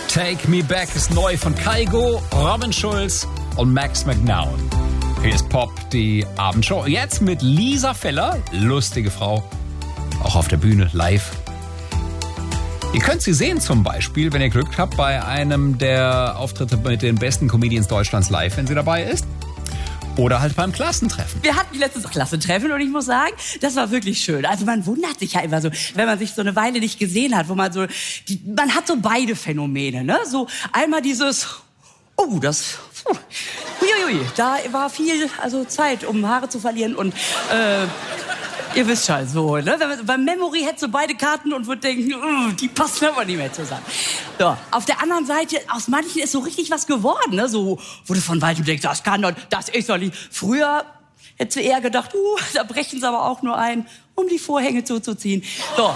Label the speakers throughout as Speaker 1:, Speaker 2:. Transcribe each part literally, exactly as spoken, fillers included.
Speaker 1: Take Me Back ist neu von Kygo, Robin Schulz und Max McNown. Hier ist Pop, die Abendshow. Jetzt mit Lisa Feller, lustige Frau, auch auf der Bühne live. Ihr könnt sie sehen zum Beispiel, wenn ihr Glück habt, bei einem der Auftritte mit den besten Comedians Deutschlands live, wenn sie dabei ist. Oder halt beim Klassentreffen.
Speaker 2: Wir hatten letztens auch Klassentreffen und ich muss sagen, das war wirklich schön. Also man wundert sich ja immer so, wenn man sich so eine Weile nicht gesehen hat, wo man so, die, man hat so beide Phänomene, ne? So einmal dieses, oh, das, uiuiui, da war viel, also Zeit, um Haare zu verlieren und, äh, ihr wisst schon so, ne? Beim Memory hättest du beide Karten und würd denken, uh, die passen aber nicht mehr zusammen. So, auf der anderen Seite, aus manchen ist so richtig was geworden, ne? So, wo du von weitem denkst, das kann doch, das ist doch nicht. Früher hättest du eher gedacht, uh, da brechen sie aber auch nur ein, um die Vorhänge zuzuziehen. So.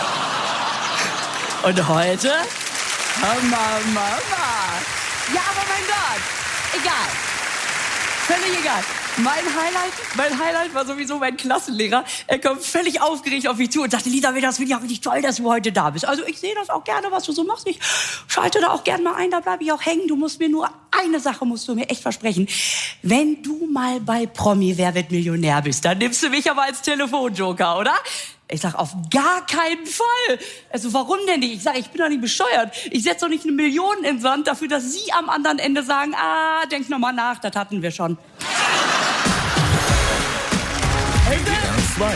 Speaker 2: Und heute? Mama, Mama. Ja, aber mein Gott, egal. Völlig egal. Mein Highlight, mein Highlight war sowieso mein Klassenlehrer. Er kommt völlig aufgeregt auf mich zu und sagte, Lisa, das finde ich auch richtig toll, dass du heute da bist. Also ich sehe das auch gerne, was du so machst. Ich schalte da auch gerne mal ein, da bleibe ich auch hängen. Du musst mir nur eine Sache, musst du mir echt versprechen. Wenn du mal bei Promi Wer wird Millionär bist, dann nimmst du mich aber als Telefonjoker, oder? Ich sag, auf gar keinen Fall. Also warum denn nicht? Ich sag, ich bin doch nicht bescheuert. Ich setze doch nicht eine Million in den Sand dafür, dass Sie am anderen Ende sagen, ah, denk noch mal nach, das hatten wir schon.